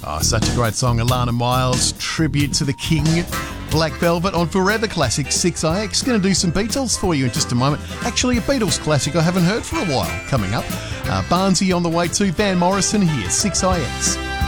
Oh, such a great song. Alana Miles, tribute to the king. Black Velvet on Forever Classic 6IX. Going to do some Beatles for you in just a moment. Actually, a Beatles classic I haven't heard for a while coming up. Barnsey on the way too. Van Morrison here, 6IX.